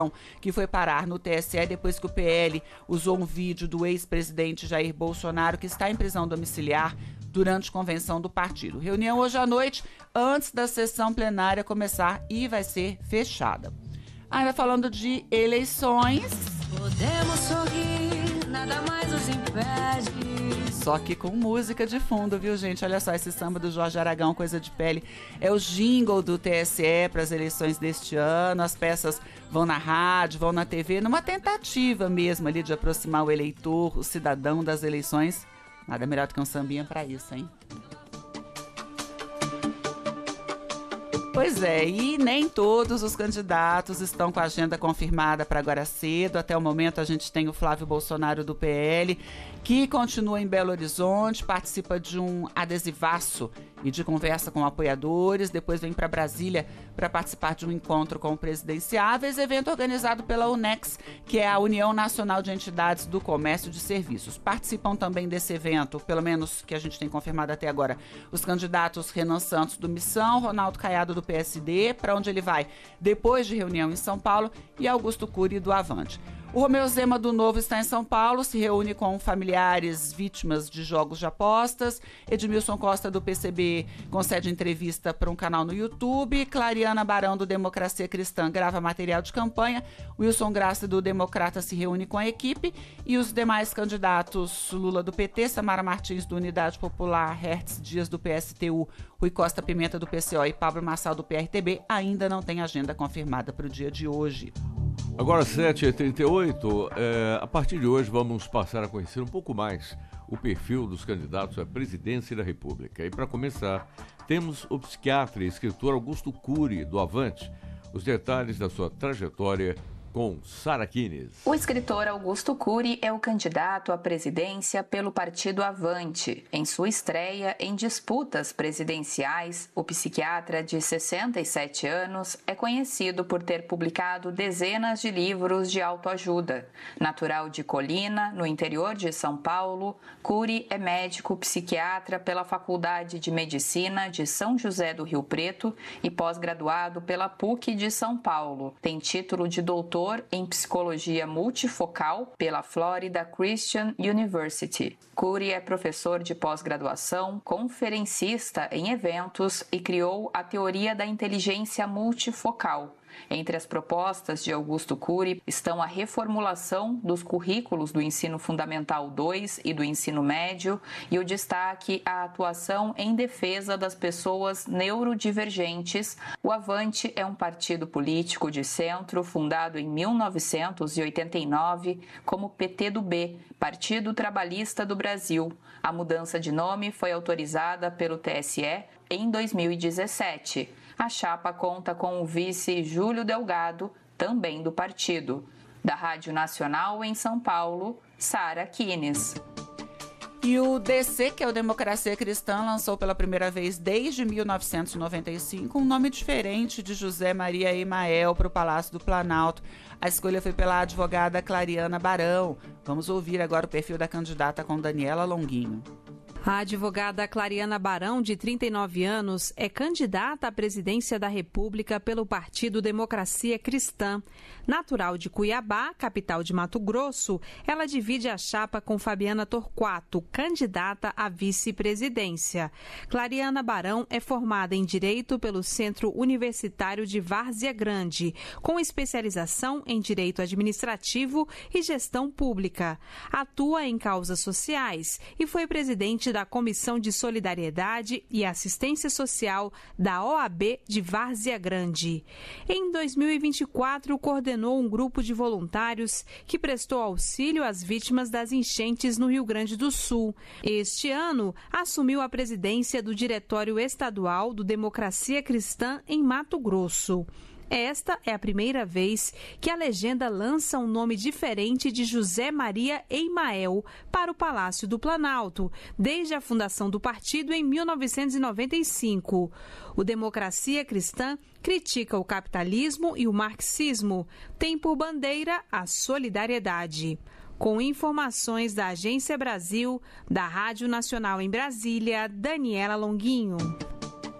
que foi parar no TSE depois que o PL usou um vídeo do ex-presidente Jair Bolsonaro, que está em prisão domiciliar durante convenção do partido. Reunião hoje à noite, antes da sessão plenária começar, e vai ser fechada. Ainda falando de eleições... Podemos sorrir, nada mais nos impede. Só que com música de fundo, viu, gente? Olha só, esse samba do Jorge Aragão, Coisa de Pele, é o jingle do TSE para as eleições deste ano. As peças vão na rádio, vão na TV, numa tentativa mesmo ali de aproximar o eleitor, o cidadão das eleições. Nada melhor do que um sambinha para isso, hein? Pois é, e nem todos os candidatos estão com a agenda confirmada para agora cedo. Até o momento a gente tem o Flávio Bolsonaro do PL, que continua em Belo Horizonte, participa de um adesivaço e de conversa com apoiadores, depois vem para Brasília para participar de um encontro com presidenciáveis, evento organizado pela UNEX, que é a União Nacional de Entidades do Comércio e de Serviços. Participam também desse evento, pelo menos que a gente tem confirmado até agora, os candidatos Renan Santos do Missão, Ronaldo Caiado do PSD, para onde ele vai depois de reunião em São Paulo, e Augusto Cury do Avante. O Romeu Zema do Novo está em São Paulo, se reúne com familiares vítimas de jogos de apostas. Edmilson Costa do PCB concede entrevista para um canal no YouTube. Clariana Barão do Democracia Cristã grava material de campanha. Wilson Graça do Democrata se reúne com a equipe. E os demais candidatos, Lula do PT, Samara Martins do Unidade Popular, Hertz Dias do PSTU, Rui Costa Pimenta do PCO e Pablo Marçal do PRTB, ainda não tem agenda confirmada para o dia de hoje. Agora 7h38, a partir de hoje vamos passar a conhecer um pouco mais o perfil dos candidatos à presidência da República. E para começar, temos o psiquiatra e escritor Augusto Cury, do Avante. Os detalhes da sua trajetória com Sara Kines. O escritor Augusto Cury é o candidato à presidência pelo partido Avante. Em sua estreia em disputas presidenciais, o psiquiatra de 67 anos é conhecido por ter publicado dezenas de livros de autoajuda. Natural de Colina, no interior de São Paulo, Cury é médico psiquiatra pela Faculdade de Medicina de São José do Rio Preto e pós-graduado pela PUC de São Paulo. Tem título de doutor em psicologia multifocal pela Florida Christian University. Cury é professor de pós-graduação, conferencista em eventos e criou a teoria da inteligência multifocal. Entre as propostas de Augusto Cury estão a reformulação dos currículos do Ensino Fundamental 2 e do Ensino Médio e o destaque à atuação em defesa das pessoas neurodivergentes. O Avante é um partido político de centro fundado em 1989 como PTdoB, Partido Trabalhista do Brasil. A mudança de nome foi autorizada pelo TSE em 2017. A chapa conta com o vice Júlio Delgado, também do partido. Da Rádio Nacional em São Paulo, Sara Kines. E o DC, que é o Democracia Cristã, lançou pela primeira vez desde 1995 um nome diferente de José Maria Emael para o Palácio do Planalto. A escolha foi pela advogada Clariana Barão. Vamos ouvir agora o perfil da candidata com Daniela Longuinho. A advogada Clariana Barão, de 39 anos, é candidata à presidência da República pelo Partido Democracia Cristã. Natural de Cuiabá, capital de Mato Grosso, ela divide a chapa com Fabiana Torquato, candidata à vice-presidência. Clariana Barão é formada em Direito pelo Centro Universitário de Várzea Grande, com especialização em Direito Administrativo e Gestão Pública. Atua em causas sociais e foi presidente da Comissão de Solidariedade e Assistência Social da OAB de Várzea Grande. Em 2024, coordenou um grupo de voluntários que prestou auxílio às vítimas das enchentes no Rio Grande do Sul. Este ano, assumiu a presidência do Diretório Estadual do Democracia Cristã em Mato Grosso. Esta é a primeira vez que a legenda lança um nome diferente de José Maria Emael para o Palácio do Planalto, desde a fundação do partido em 1995. O Democracia Cristã critica o capitalismo e o marxismo, tem por bandeira a solidariedade. Com informações da Agência Brasil, da Rádio Nacional em Brasília, Daniela Longuinho.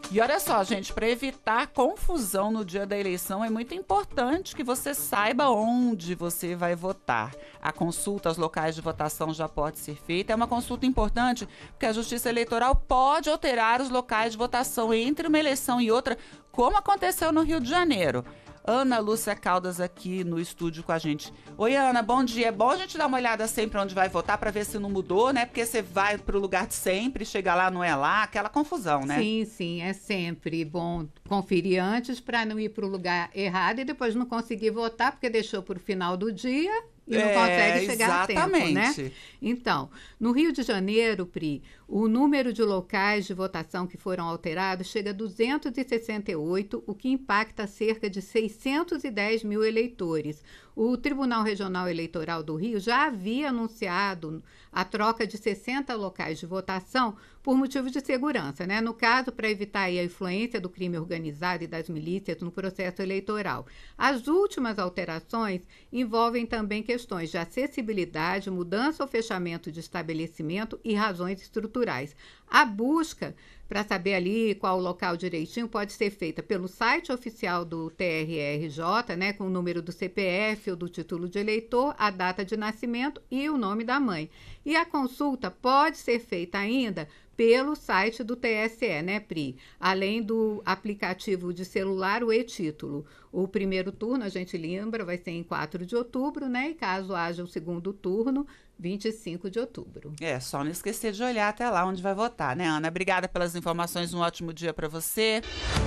E olha só, gente, para evitar confusão no dia da eleição, é muito importante que você saiba onde você vai votar. A consulta aos locais de votação já pode ser feita. É uma consulta importante porque a Justiça Eleitoral pode alterar os locais de votação entre uma eleição e outra, como aconteceu no Rio de Janeiro. Ana Lúcia Caldas aqui no estúdio com a gente. Oi, Ana, bom dia. É bom a gente dar uma olhada sempre onde vai votar para ver se não mudou, né? Porque você vai pro lugar de sempre, chega lá, não é lá, aquela confusão, né? Sim, é sempre bom conferir antes para não ir pro lugar errado e depois não conseguir votar porque deixou pro final do dia e não consegue chegar a tempo, né? Então, no Rio de Janeiro, Pri, o número de locais de votação que foram alterados chega a 268, o que impacta cerca de 610 mil eleitores. O Tribunal Regional Eleitoral do Rio já havia anunciado a troca de 60 locais de votação por motivo de segurança, né? No caso, para evitar aí a influência do crime organizado e das milícias no processo eleitoral. As últimas alterações envolvem também questões de acessibilidade, mudança ou fechamento de estabelecimento e razões estruturais. A busca para saber ali qual o local direitinho pode ser feita pelo site oficial do TRRJ, né, com o número do CPF ou do título de eleitor, a data de nascimento e o nome da mãe. E a consulta pode ser feita ainda pelo site do TSE, né, Pri? Além do aplicativo de celular, o e-título. O primeiro turno, a gente lembra, vai ser em 4 de outubro, né? E caso haja o segundo turno, 25 de outubro. Só não esquecer de olhar até lá onde vai votar, né, Ana? Obrigada pelas informações, um ótimo dia para você.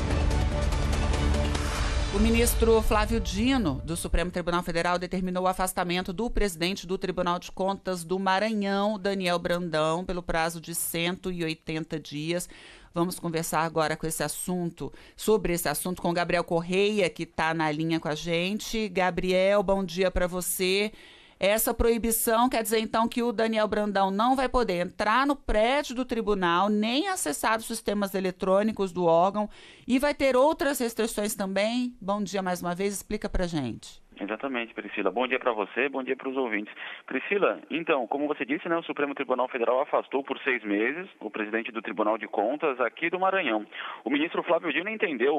O ministro Flávio Dino, do Supremo Tribunal Federal, determinou o afastamento do presidente do Tribunal de Contas do Maranhão, Daniel Brandão, pelo prazo de 180 dias. Vamos conversar agora sobre esse assunto, com o Gabriel Correia, que está na linha com a gente. Gabriel, bom dia para você. Essa proibição quer dizer, então, que o Daniel Brandão não vai poder entrar no prédio do tribunal, nem acessar os sistemas eletrônicos do órgão e vai ter outras restrições também? Bom dia mais uma vez, explica pra gente. Exatamente, Priscila. Bom dia para você, bom dia para os ouvintes. Priscila, então, como você disse, né, o Supremo Tribunal Federal afastou por 6 meses o presidente do Tribunal de Contas aqui do Maranhão. O ministro Flávio Dino atendeu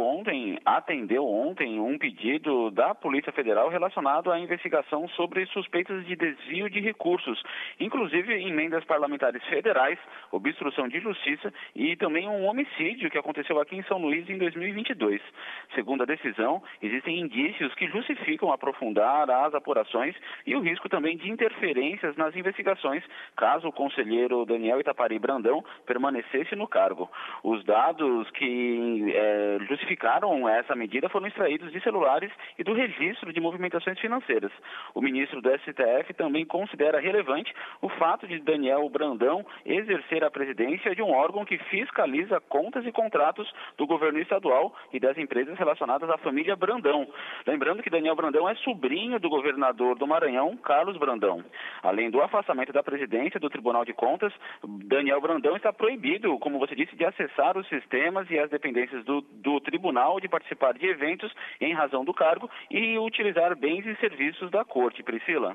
ontem um pedido da Polícia Federal relacionado à investigação sobre suspeitas de desvio de recursos, inclusive emendas parlamentares federais, obstrução de justiça e também um homicídio que aconteceu aqui em São Luís em 2022. Segundo a decisão, existem indícios que justificam aprofundar as apurações e o risco também de interferências nas investigações, caso o conselheiro Daniel Itapari Brandão permanecesse no cargo. Os dados que justificaram essa medida foram extraídos de celulares e do registro de movimentações financeiras. O ministro do STF também considera relevante o fato de Daniel Brandão exercer a presidência de um órgão que fiscaliza contas e contratos do governo estadual e das empresas relacionadas à família Brandão. Lembrando que Daniel Brandão é sobrinho do governador do Maranhão, Carlos Brandão. Além do afastamento da presidência do Tribunal de Contas, Daniel Brandão está proibido, como você disse, de acessar os sistemas e as dependências do tribunal, de participar de eventos em razão do cargo e utilizar bens e serviços da corte. Priscila?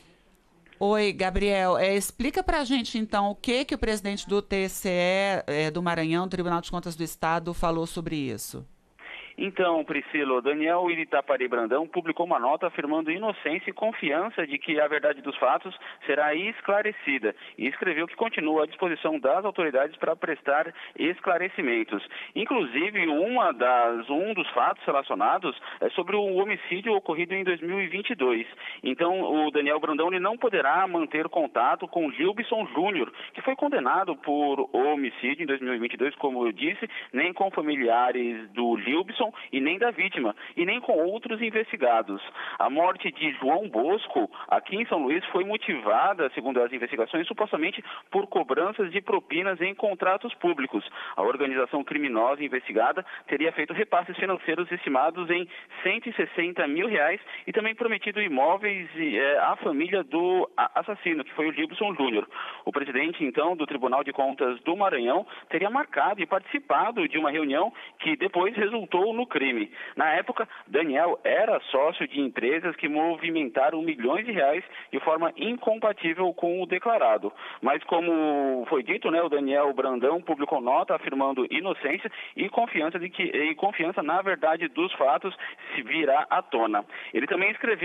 Oi, Gabriel. Explica pra gente, então, o que o presidente do TCE do Maranhão, Tribunal de Contas do Estado, falou sobre isso. Então, Priscila, Daniel Itapari Brandão publicou uma nota afirmando inocência e confiança de que a verdade dos fatos será esclarecida e escreveu que continua à disposição das autoridades para prestar esclarecimentos. Inclusive, um dos fatos relacionados é sobre o homicídio ocorrido em 2022. Então, o Daniel Brandão ele não poderá manter contato com Gilbson Júnior, que foi condenado por homicídio em 2022, como eu disse, nem com familiares do Gilbson e nem da vítima, e nem com outros investigados. A morte de João Bosco, aqui em São Luís, foi motivada, segundo as investigações, supostamente por cobranças de propinas em contratos públicos. A organização criminosa investigada teria feito repasses financeiros estimados em R$160 mil e também prometido imóveis à família do assassino, que foi o Gilbson Júnior. O presidente, então, do Tribunal de Contas do Maranhão teria marcado e participado de uma reunião que depois resultou no crime. Na época, Daniel era sócio de empresas que movimentaram milhões de reais de forma incompatível com o declarado. Mas como foi dito, né, o Daniel Brandão publicou nota afirmando inocência e confiança na verdade dos fatos se virá à tona. Ele também escreveu